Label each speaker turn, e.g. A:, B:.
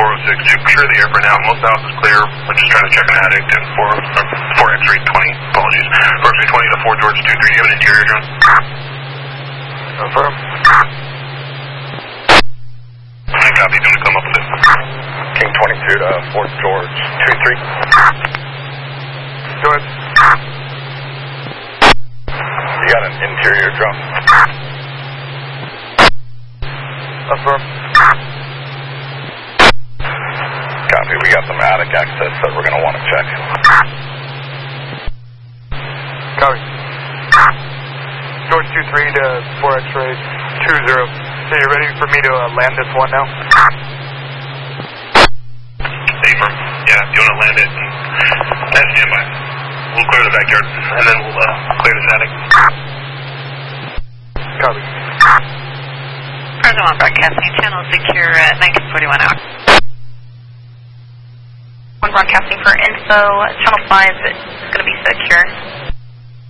A: 406, to clear the air for now. Most of the house is clear. We're just trying to check an addict. And 4 X-ray 20, apologies. 4 X-ray 20 to 4 George 23. Do you have an interior drone?
B: Confirm.
A: And copy, do you want to come up with it?
B: King 22 to 4 George 23. George. You got an interior drone? Affirm. Copy, we got some attic access that we're going to want to check. Copy. George 23 to 4 X-ray 20. So you're ready for me to land this one now?
A: Affirm. Yeah, if you want to land it, and stand by. We'll clear the backyard, and then we'll clear this attic.
B: Copy.
C: Present one broadcasting, channel secure at 1941 hour. One broadcasting for info, channel 5 is going to be secure.